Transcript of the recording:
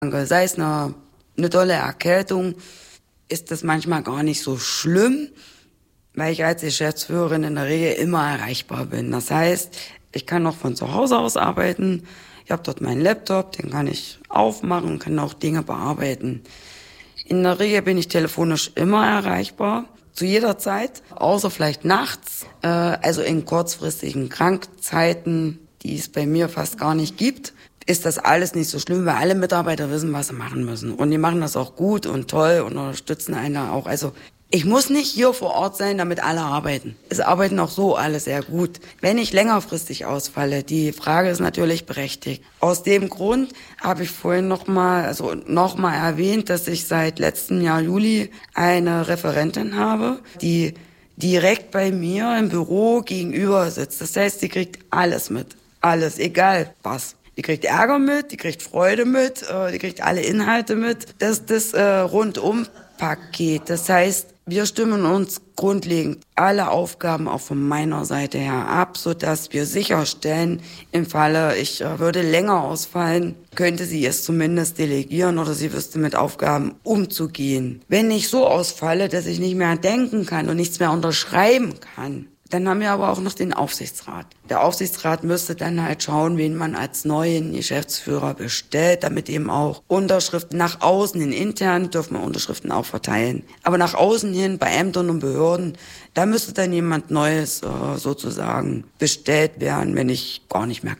Sei es eine dolle Erkältung, ist das manchmal gar nicht so schlimm, weil ich als Geschäftsführerin in der Regel immer erreichbar bin. Das heißt, ich kann auch von zu Hause aus arbeiten. Ich habe dort meinen Laptop, den kann ich aufmachen und kann auch Dinge bearbeiten. In der Regel bin ich telefonisch immer erreichbar, zu jeder Zeit, außer vielleicht nachts, also in kurzfristigen Krankzeiten, die es bei mir fast gar nicht gibt, ist das alles nicht so schlimm, weil alle Mitarbeiter wissen, was sie machen müssen. Und die machen das auch gut und toll und unterstützen einen auch. Also ich muss nicht hier vor Ort sein, damit alle arbeiten. Es arbeiten auch so alle sehr gut. Wenn ich längerfristig ausfalle, die Frage ist natürlich berechtigt. Aus dem Grund habe ich vorhin nochmal erwähnt, dass ich seit letztem Jahr Juli eine Referentin habe, die direkt bei mir im Büro gegenüber sitzt. Das heißt, sie kriegt alles mit. Alles, egal was. Die kriegt Ärger mit, die kriegt Freude mit, die kriegt alle Inhalte mit. Das ist das Rundum-Paket. Das heißt, wir stimmen uns grundlegend alle Aufgaben auch von meiner Seite her ab, sodass wir sicherstellen, im Falle ich würde länger ausfallen, könnte sie es zumindest delegieren oder sie wüsste mit Aufgaben umzugehen. Wenn ich so ausfalle, dass ich nicht mehr denken kann und nichts mehr unterschreiben kann, dann haben wir aber auch noch den Aufsichtsrat. Der Aufsichtsrat müsste dann halt schauen, wen man als neuen Geschäftsführer bestellt, damit eben auch Unterschriften nach außen hin, intern dürfen wir Unterschriften auch verteilen. Aber nach außen hin, bei Ämtern und Behörden, da müsste dann jemand Neues sozusagen bestellt werden, wenn ich gar nicht mehr